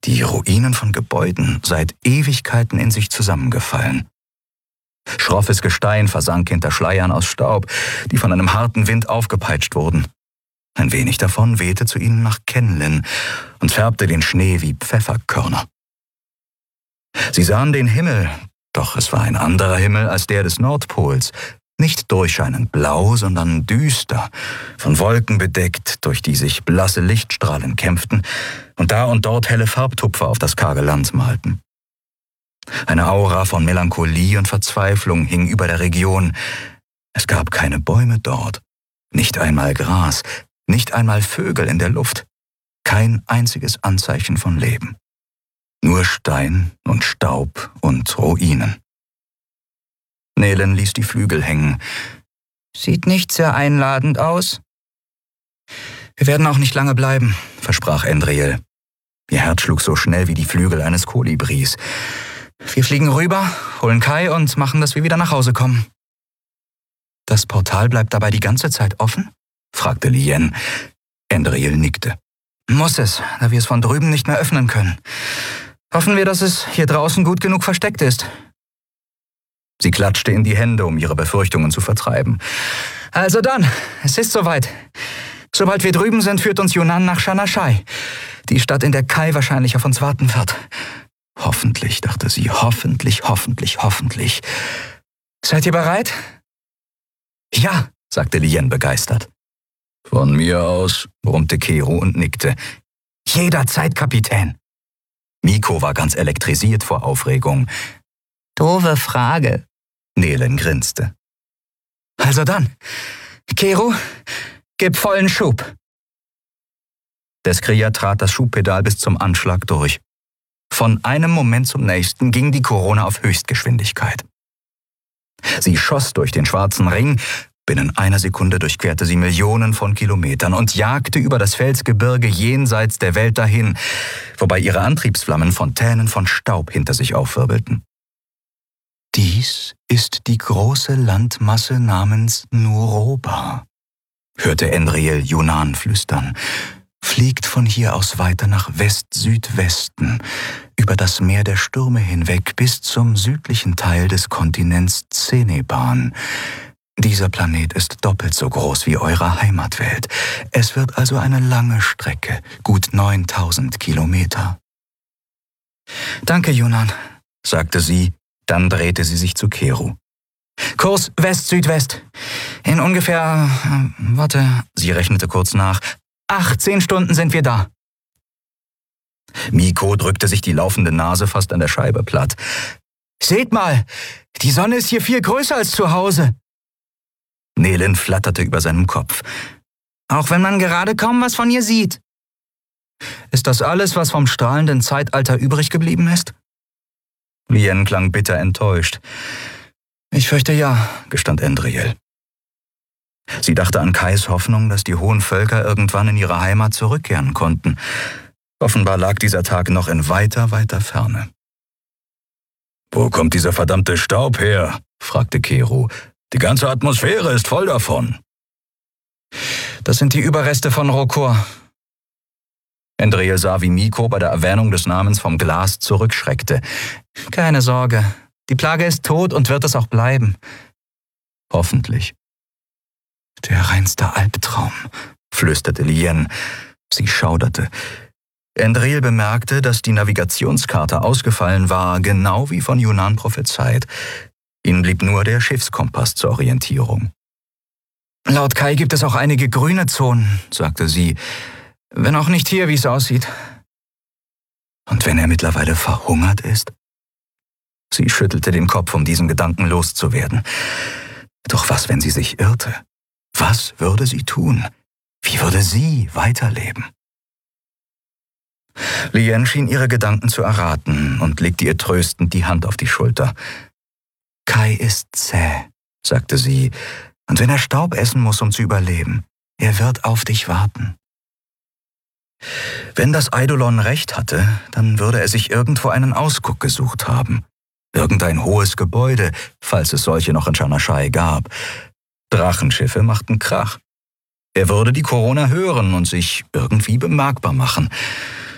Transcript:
Die Ruinen von Gebäuden, seit Ewigkeiten in sich zusammengefallen. Schroffes Gestein versank hinter Schleiern aus Staub, die von einem harten Wind aufgepeitscht wurden. Ein wenig davon wehte zu ihnen nach Kenlin und färbte den Schnee wie Pfefferkörner. Sie sahen den Himmel, doch es war ein anderer Himmel als der des Nordpols, nicht durchscheinend blau, sondern düster, von Wolken bedeckt, durch die sich blasse Lichtstrahlen kämpften und da und dort helle Farbtupfer auf das karge Land malten. Eine Aura von Melancholie und Verzweiflung hing über der Region. Es gab keine Bäume dort, nicht einmal Gras, nicht einmal Vögel in der Luft, kein einziges Anzeichen von Leben. Nur Stein und Staub und Ruinen. Nelen ließ die Flügel hängen. Sieht nicht sehr einladend aus. Wir werden auch nicht lange bleiben, versprach Endriel. Ihr Herz schlug so schnell wie die Flügel eines Kolibris. Wir fliegen rüber, holen Kai und machen, dass wir wieder nach Hause kommen. Das Portal bleibt dabei die ganze Zeit offen? Fragte Lien. Endriel nickte. Muss es, da wir es von drüben nicht mehr öffnen können. Hoffen wir, dass es hier draußen gut genug versteckt ist. Sie klatschte in die Hände, um ihre Befürchtungen zu vertreiben. Also dann, es ist soweit. Sobald wir drüben sind, führt uns Yunnan nach Shanashai, die Stadt, in der Kai wahrscheinlich auf uns warten wird. Hoffentlich, dachte sie, hoffentlich, hoffentlich, hoffentlich. Seid ihr bereit? Ja, sagte Lien begeistert. Von mir aus, brummte Kero und nickte. Jederzeit, Kapitän. Miko war ganz elektrisiert vor Aufregung. Doofe Frage. Nelen grinste. Also dann, Kero, gib vollen Schub. Deskria trat das Schubpedal bis zum Anschlag durch. Von einem Moment zum nächsten ging die Corona auf Höchstgeschwindigkeit. Sie schoss durch den schwarzen Ring, binnen einer Sekunde durchquerte sie Millionen von Kilometern und jagte über das Felsgebirge jenseits der Welt dahin, wobei ihre Antriebsflammen Fontänen von Staub hinter sich aufwirbelten. Dies ist die große Landmasse namens Nuroba, hörte Endriel Yunnan flüstern. Fliegt von hier aus weiter nach West-Südwesten, über das Meer der Stürme hinweg bis zum südlichen Teil des Kontinents Ceneban. Dieser Planet ist doppelt so groß wie eure Heimatwelt. Es wird also eine lange Strecke, gut 9000 Kilometer. Danke, Yunnan, sagte sie, dann drehte sie sich zu Kero. Kurs West-Südwest. In ungefähr, sie rechnete kurz nach, 18 Stunden sind wir da. Miko drückte sich die laufende Nase fast an der Scheibe platt. Seht mal, die Sonne ist hier viel größer als zu Hause. Nelen flatterte über seinem Kopf. Auch wenn man gerade kaum was von ihr sieht. Ist das alles, was vom strahlenden Zeitalter übrig geblieben ist? Lien klang bitter enttäuscht. Ich fürchte ja, gestand Endriel. Sie dachte an Kais Hoffnung, dass die hohen Völker irgendwann in ihre Heimat zurückkehren konnten. Offenbar lag dieser Tag noch in weiter, weiter Ferne. »Wo kommt dieser verdammte Staub her?« fragte Kero. »Die ganze Atmosphäre ist voll davon.« »Das sind die Überreste von Rokor.« Endriel sah, wie Miko bei der Erwähnung des Namens vom Glas zurückschreckte. »Keine Sorge, die Plage ist tot und wird es auch bleiben.« »Hoffentlich.« »Der reinste Albtraum«, flüsterte Lien. Sie schauderte. Endriel bemerkte, dass die Navigationskarte ausgefallen war, genau wie von Yunnan prophezeit. Ihnen blieb nur der Schiffskompass zur Orientierung. »Laut Kai gibt es auch einige grüne Zonen«, sagte sie, »wenn auch nicht hier, wie es aussieht.« »Und wenn er mittlerweile verhungert ist?« Sie schüttelte den Kopf, um diesen Gedanken loszuwerden. Doch was, wenn sie sich irrte? Was würde sie tun? Wie würde sie weiterleben? Lien schien ihre Gedanken zu erraten und legte ihr tröstend die Hand auf die Schulter. »Kai ist zäh«, sagte sie, »und wenn er Staub essen muss, um zu überleben, er wird auf dich warten.« Wenn das Eidolon recht hatte, dann würde er sich irgendwo einen Ausguck gesucht haben. Irgendein hohes Gebäude, falls es solche noch in Shanashai gab. Drachenschiffe machten Krach. Er würde die Corona hören und sich irgendwie bemerkbar machen.